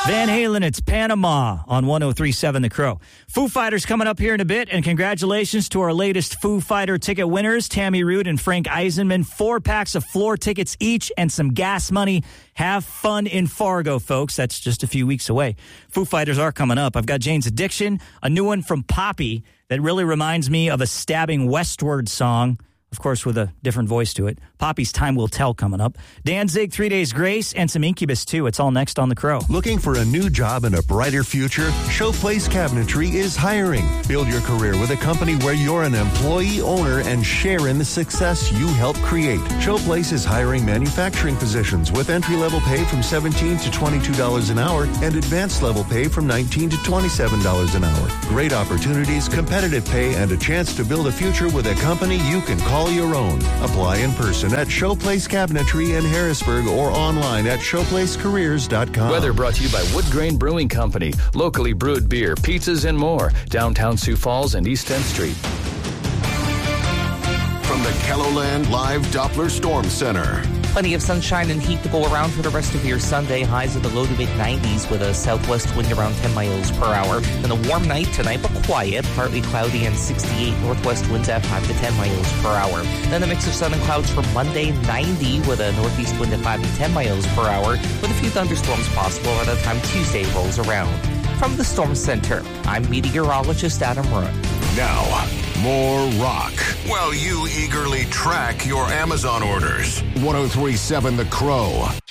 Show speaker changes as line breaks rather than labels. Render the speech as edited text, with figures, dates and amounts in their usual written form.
Van Halen, it's Panama on 103.7 The Crow. Foo Fighters coming up here in a bit, and congratulations to our latest Foo Fighter ticket winners, Tammy Root and Frank Eisenman. 4 packs of floor tickets each and some gas money. Have fun in Fargo, folks. That's just a few weeks away. Foo Fighters are coming up. I've got Jane's Addiction, a new one from Poppy that really reminds me of a Stabbing Westward song. Of course, with a different voice to it. Poppy's Time Will Tell coming up. Danzig, 3 Days Grace, and some Incubus, too. It's all next on The Crow.
Looking for a new job and a brighter future? Showplace Cabinetry is hiring. Build your career with a company where you're an employee owner and share in the success you help create. Showplace is hiring manufacturing positions with entry-level pay from $17 to $22 an hour and advanced level pay from $19 to $27 an hour. Great opportunities, competitive pay, and a chance to build a future with a company you can call your own. Apply in person at Showplace Cabinetry in Harrisburg or online at showplacecareers.com.
Weather brought to you by Wood Grain Brewing Company. Locally brewed beer, pizzas, and more. Downtown Sioux Falls and East 10th Street.
From the KELOLAND Live Doppler Storm Center.
Plenty of sunshine and heat to go around for the rest of your Sunday. Highs in the low to mid-90s with a southwest wind around 10 miles per hour. And a warm night tonight, but quiet. Partly cloudy and 68 northwest winds at 5 to 10 miles per hour. Then a mix of sun and clouds for Monday, 90 with a northeast wind at 5 to 10 miles per hour. With a few thunderstorms possible by the time Tuesday rolls around. From the Storm Center, I'm meteorologist Adam Root.
Now, more rock. While you eagerly track your Amazon orders. 103.7 The Crow.